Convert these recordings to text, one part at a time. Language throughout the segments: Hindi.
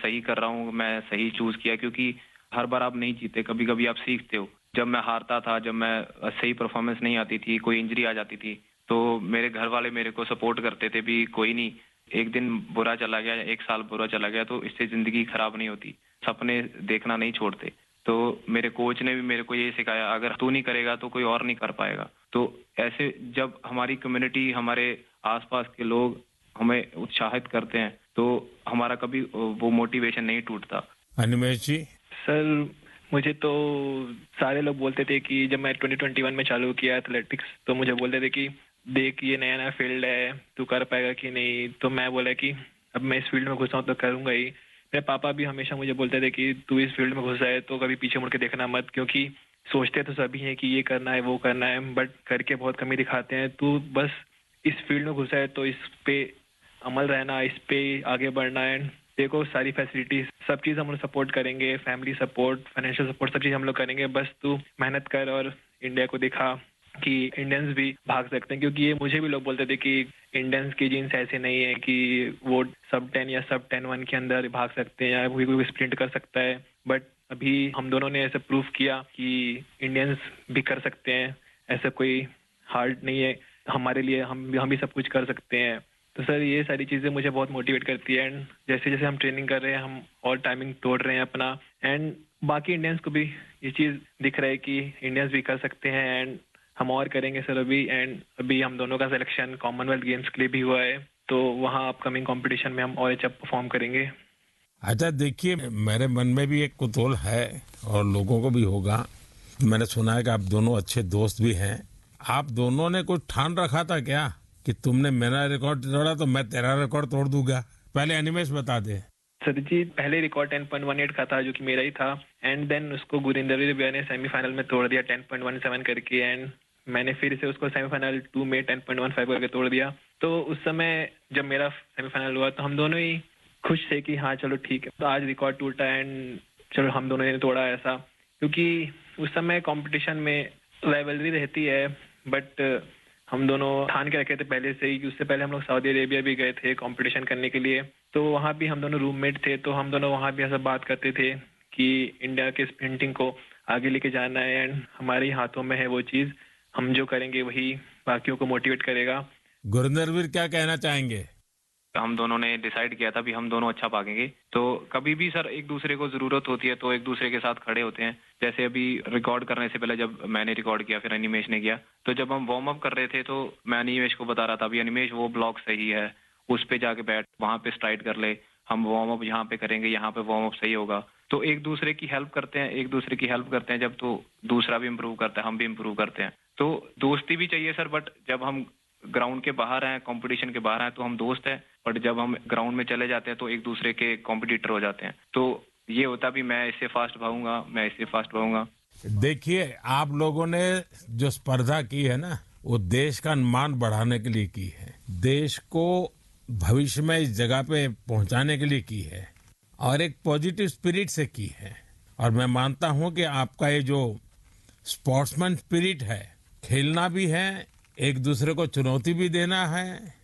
सही कर रहा हूँ, मैं सही चूज किया, क्योंकि हर बार आप नहीं जीते, कभी कभी आप सीखते हो। जब मैं हारता था, जब मैं सही परफॉर्मेंस नहीं आती थी, कोई इंजरी आ जाती थी, तो मेरे घर वाले मेरे को सपोर्ट करते थे भी, कोई नहीं, एक दिन बुरा चला गया, एक साल बुरा चला गया तो इससे जिंदगी खराब नहीं होती, सपने देखना नहीं छोड़ते। तो मेरे कोच ने भी मेरे को ये सिखाया, अगर तू नहीं करेगा तो कोई और नहीं कर पाएगा। तो ऐसे जब हमारी कम्युनिटी, हमारे आसपास के लोग हमें उत्साहित करते हैं, तो हमारा कभी वो मोटिवेशन नहीं टूटता। अनिमेश जी। सर, मुझे तो सारे लोग बोलते थे कि जब मैं 2021 में चालू किया एथलेटिक्स, तो मुझे बोलते थे कि देख, ये नया नया फील्ड है, तू कर पाएगा कि नहीं। तो मैं बोला कि अब मैं इस फील्ड में घुसा हूँ तो करूंगा ही। मेरे पापा भी हमेशा मुझे बोलते थे कि तू इस फील्ड में घुसा है तो कभी पीछे मुड़ के देखना मत, क्योंकि सोचते तो सभी हैं कि ये करना है वो करना है, बट करके बहुत कमी दिखाते हैं। तू बस इस फील्ड में घुसा है तो इस पे अमल रहना, इस पे आगे बढ़ना है। देखो, सारी फैसिलिटीज, सब चीज हम लोग सपोर्ट करेंगे, फैमिली सपोर्ट, फाइनेंशियल सपोर्ट, सब चीज हम लोग करेंगे। बस तू मेहनत कर और इंडिया को दिखा कि इंडियंस भी भाग सकते हैं। क्योंकि ये मुझे भी लोग बोलते थे कि इंडियंस की जीन्स ऐसे नहीं है कि वो सब 10 या सब 10-1 के अंदर भाग सकते हैं या कोई स्प्रिंट कर सकता है। बट अभी हम दोनों ने ऐसे प्रूव किया कि इंडियंस भी कर सकते हैं, ऐसा कोई हार्ड नहीं है हमारे लिए, हम भी सब कुछ कर सकते हैं। तो सर, ये सारी चीज़ें मुझे बहुत मोटिवेट करती है। एंड जैसे जैसे हम ट्रेनिंग कर रहे हैं, हम और टाइमिंग तोड़ रहे हैं अपना, एंड बाकी इंडियंस को भी ये चीज़ दिख रहा है कि इंडियंस भी कर सकते हैं। एंड हम और करेंगे सर अभी। एंड अभी हम दोनों का सिलेक्शन कॉमनवेल्थ गेम्स के लिए भी हुआ है, तो वहाँ अपकमिंग कंपटीशन में हम और अच्छा परफॉर्म करेंगे। अच्छा, देखिए, मेरे मन में भी एक कुतूहल है और लोगों को भी होगा। मैंने सुना है कि आप दोनों अच्छे दोस्त भी हैं। आप दोनों ने कुछ ठान रखा था क्या कि तुमने मेरा रिकॉर्ड तोड़ा तो मैं तेरा रिकॉर्ड तोड़ दूंगा? पहले अनिमेश बता दे। सर जी, पहले रिकॉर्ड 10.18 का था, जो कि मेरा ही था। एंड देन उसको गुरिंदर भैया ने सेमीफाइनल में तोड़ दिया 10.17 करके। एंड मैंने फिर से उसको सेमीफाइनल 2 में 10.15 करके तोड़ दिया। तो उस समय जब मेरा सेमीफाइनल हुआ तो हम दोनों ही खुश थे कि हाँ चलो ठीक है, तो आज रिकॉर्ड टूटा एंड चलो हम दोनों ने तोड़ा ऐसा। क्योंकि उस समय कंपटीशन में राइवलरी रहती है, बट हम दोनों ठान के रखे थे पहले से ही। उससे पहले हम लोग सऊदी अरेबिया भी गए थे कंपटीशन करने के लिए, तो वहाँ भी हम दोनों रूममेट थे। तो हम दोनों वहाँ भी ऐसा बात करते थे कि इंडिया के स्प्रिंटिंग को आगे लेके जाना है एंड हमारे ही हाथों में है वो चीज़। हम जो करेंगे वही बाकियों को मोटिवेट करेगा। गुरिंदरवीर क्या कहना चाहेंगे? हम दोनों ने डिसाइड किया था भी हम दोनों अच्छा भागेंगे। तो कभी भी सर एक दूसरे को जरूरत होती है तो एक दूसरे के साथ खड़े होते हैं। जैसे अभी रिकॉर्ड करने से पहले जब मैंने रिकॉर्ड किया, फिर अनिमेश ने किया, तो जब हम वार्म अप कर रहे थे तो मैं अनिमेश को बता रहा था, अभी अनिमेश वो ब्लॉक सही है, उस पे जाके बैठ, वहां पे स्ट्राइड कर ले, हम वार्म अप यहाँ पे करेंगे, यहाँ पे वार्म अप सही होगा। तो एक दूसरे की हेल्प करते हैं, एक दूसरे की हेल्प करते हैं जब, तो दूसरा भी इम्प्रूव करता है, हम भी इम्प्रूव करते हैं। तो दोस्ती भी चाहिए सर, बट जब हम ग्राउंड के बाहर हैं, कंपटीशन के बाहर हैं, तो हम दोस्त हैं, बट जब हम ग्राउंड में चले जाते हैं तो एक दूसरे के कॉम्पिटिटर हो जाते हैं। तो ये होता भी, मैं इससे फास्ट भागूंगा, मैं इससे फास्ट भागूंगा। देखिए, आप लोगों ने जो स्पर्धा की है ना, वो देश का मान बढ़ाने के लिए की है, देश को भविष्य में इस जगह पे पहुंचाने के लिए की है और एक पॉजिटिव स्पिरिट से की है। और मैं मानता हूं कि आपका ये जो स्पोर्ट्समैन स्पिरिट है, खेलना भी है, एक दूसरे को चुनौती भी देना है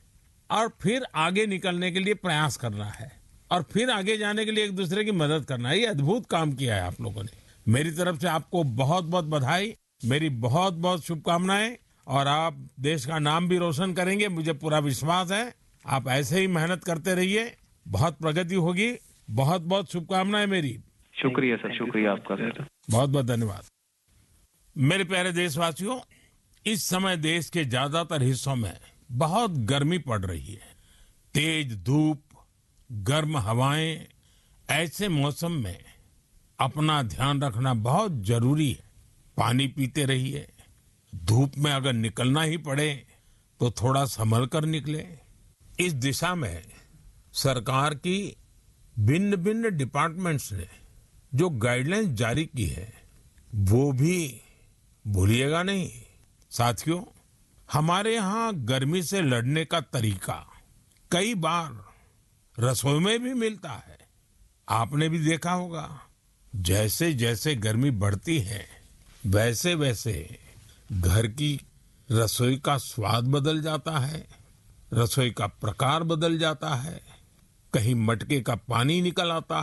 और फिर आगे निकलने के लिए प्रयास करना है और फिर आगे जाने के लिए एक दूसरे की मदद करना है। ये अद्भुत काम किया है आप लोगों ने। मेरी तरफ से आपको बहुत बहुत बधाई, मेरी बहुत बहुत शुभकामनाएं, और आप देश का नाम भी रोशन करेंगे, मुझे पूरा विश्वास है। आप ऐसे ही मेहनत करते रहिए, बहुत प्रगति होगी। बहुत बहुत शुभकामनाएं मेरी। शुक्रिया सर, शुक्रिया आपका सर, बहुत बहुत धन्यवाद। मेरे प्यारे देशवासियों, इस समय देश के ज्यादातर हिस्सों में बहुत गर्मी पड़ रही है। तेज धूप, गर्म हवाएं, ऐसे मौसम में अपना ध्यान रखना बहुत जरूरी है। पानी पीते रहिए। धूप में अगर निकलना ही पड़े तो थोड़ा संभल कर निकले। इस दिशा में सरकार की भिन्न भिन्न डिपार्टमेंट्स ने जो गाइडलाइंस जारी की है, वो भी भूलिएगा नहीं। साथियों, हमारे यहाँ गर्मी से लड़ने का तरीका कई बार रसोई में भी मिलता है। आपने भी देखा होगा, जैसे जैसे गर्मी बढ़ती है वैसे वैसे घर की रसोई का स्वाद बदल जाता है, रसोई का प्रकार बदल जाता है, कहीं मटके का पानी निकल आता है।